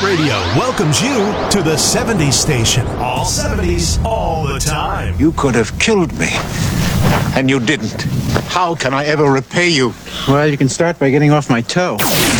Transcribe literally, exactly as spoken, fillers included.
Radio welcomes you to the seventies station. All seventies, all the time. You could have killed me, and you didn't. How can I ever repay you? Well, you can start by getting off my toe.